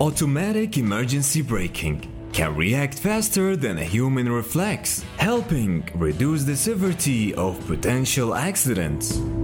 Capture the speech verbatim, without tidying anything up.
Automatic emergency braking can react faster than a human reflex, helping reduce the severity of potential accidents.